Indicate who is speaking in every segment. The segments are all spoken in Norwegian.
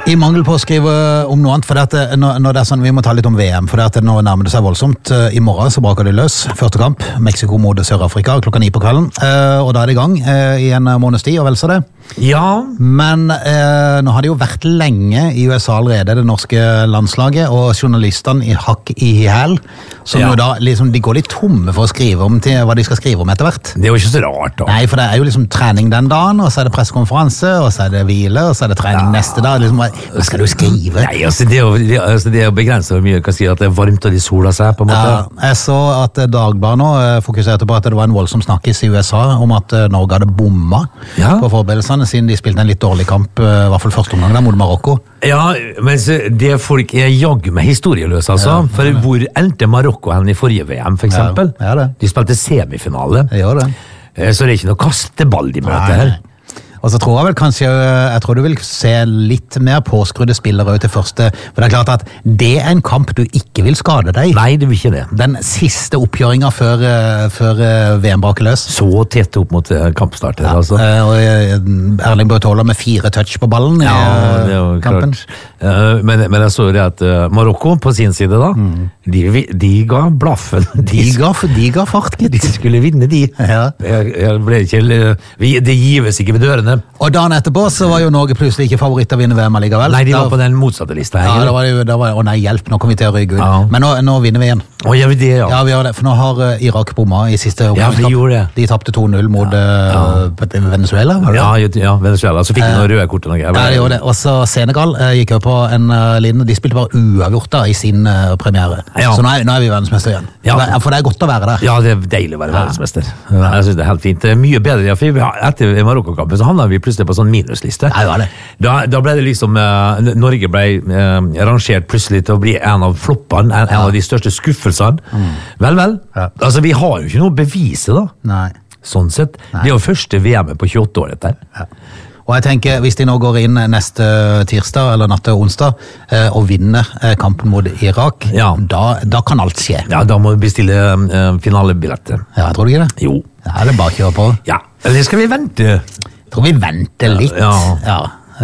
Speaker 1: I mangel på å skrive om noe annet, for når det sånn, vi må ta litt om VM, for nå nærmer det seg voldsomt. I morgen så braker det løs, første kamp, Mexico mot Sør-Afrika, 9:00 på kvelden, og da det i gang i en måneds tid, og vel så det.
Speaker 2: Ja.
Speaker 1: Men nå har det jo vært lenge i USA allerede, det norske landslaget, og journalistene hakk i hæl, som jo da liksom, de går litt tomme for å skrive om til hva de skal skrive om etter hvert.
Speaker 2: Det er jo ikke så rart da.
Speaker 1: Nei, for det er jo liksom trening den dagen, og så er det pressekonferanse, og så er det hvile, og så er det trening neste dag. Liksom, hva skal du skrive?
Speaker 2: Nei, altså det er jo begrenset hvor mye jeg kan si at det er varmt og de sola seg på en måte.
Speaker 1: Ja, jeg så at Dagbladet nå fokuserte på at det var en voldsom snakkis i USA om at Norge hadde bommet på forberedelsene, siden de spilte en litt dårlig kamp, i hvert fall første omgang der mot Marokko.
Speaker 2: Ja, men det folk er jaggu med historieløs, altså. Ja, for hvor endte Marokko hen i forrige VM, for eksempel?
Speaker 1: Ja, det.
Speaker 2: De spilte semifinale.
Speaker 1: Ja, det.
Speaker 2: Så det er ikke noe kasteball de møter her.
Speaker 1: Og så tror jeg vel kanskje, jeg tror du vil se litt mer påskrudde spillere ut til første, for det er klart at det er en kamp du ikke vil skade deg.
Speaker 2: Nei, det vil ikke det.
Speaker 1: Den siste oppgjøringen før VM braker løs.
Speaker 2: Så tett opp mot kampstarter, altså.
Speaker 1: Og Erling Braut Haaland med 4 touch på ballen i
Speaker 2: det er jo
Speaker 1: kampen.
Speaker 2: Klart. Men jeg så det at Marokko på sin side da, de ga blaffen.
Speaker 1: De ga fart, gitt.
Speaker 2: De skulle vinne, de.
Speaker 1: Ja.
Speaker 2: Jeg ble ikke, det gives ikke ved dørene.
Speaker 1: Og dagen etterpå så var jo Norge plutselig ikke favoritt av å vinne VM allikevel.
Speaker 2: Nei, de var på den motsatte lista.
Speaker 1: Ja, da var det, å nei, hjelp, nå kommer vi til å ryke ut. Ja. Men nå vinner vi igjen.
Speaker 2: Å, gjør vi det, ja?
Speaker 1: Ja, vi gjør det, for nå har Irak bommet i siste
Speaker 2: omgang. Ja, de gjorde det.
Speaker 1: De tappte 2-0 mot Venezuela, var det?
Speaker 2: Ja, Venezuela, så fikk de noen røde kort.
Speaker 1: Ja, de gjorde det. Og så Senegal gikk jo på en linje, de spilte bare uavgjort da i sin premiere. Ja. Så nå er vi verdensmester igjen. Ja. For det er godt å være der.
Speaker 2: Ja, det er deilig å være verdensmester. Jeg synes det er helt fint. Mye bedre, for etter Marokko-kampen så havnet vi plutselig på sånn minusliste.
Speaker 1: Ja, det.
Speaker 2: Da ble det liksom Norge ble rangert plutselig til å bli en av floppene, en av de største skuffelsene. Vel. Ja. Altså, vi har jo ikke noe bevise da.
Speaker 1: Nei.
Speaker 2: Sånn sett. Nei. Det er jo første VM på 28 år dette.
Speaker 1: Ja. Og jeg tenker, hvis de nå går inn neste tirsdag eller natt til onsdag og vinner kampen mot Irak, da kan alt skje. Ja,
Speaker 2: da må vi bestille finalebilletter.
Speaker 1: Ja, tror du ikke det?
Speaker 2: Jo.
Speaker 1: Ja, det er bare å kjøre på.
Speaker 2: Ja, eller skal vi vente?
Speaker 1: Jeg tror vi venter litt. Ja.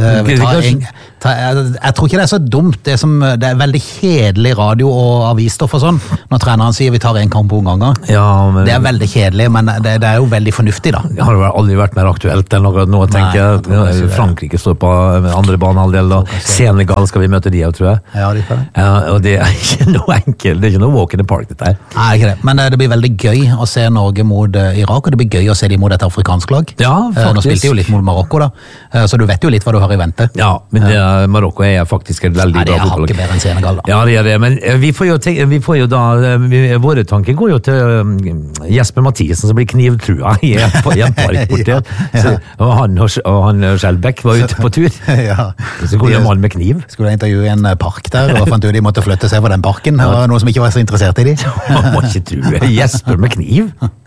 Speaker 1: Jeg tror ikke det er så dumt. Det er veldig kjedelig radio og avisstoff og sånn, når treneren sier vi tar en kamp på ganger.
Speaker 2: Ja,
Speaker 1: det er veldig kjedelig, men det er jo veldig fornuftig da.
Speaker 2: Det har aldri vært mer aktuelt enn nå, tenker jeg. Frankrike står på andre banehalvdel da. Senegal skal vi møte de, tror jeg.
Speaker 1: Ja, de får det.
Speaker 2: Og det er ikke noe enkelt, det er ikke noe walk in the park dette her.
Speaker 1: Nei, ikke det. Men det blir veldig gøy å se Norge mot Irak, og det blir gøy å se de mot et afrikansk lag.
Speaker 2: Ja, faktisk.
Speaker 1: Nå spilte jo litt mot Marokko da, så du vet jo litt hva du har i vente.
Speaker 2: Ja, men Marokko er faktisk et veldig bra fotballag.
Speaker 1: Det er hakket bedre enn Senegal da.
Speaker 2: Ja, det er det, men vi får jo da, våre tanker går jo til Jesper Mathisen som blir knivtrua i en park borte. Og han Skjelbæk var ute på tur. Så går det en mann med kniv.
Speaker 1: Skulle intervjue i en park der, og fant ut de måtte flytte seg fra den parken. Det var noen som ikke var så interessert i de.
Speaker 2: Man må ikke tro Jesper med kniv.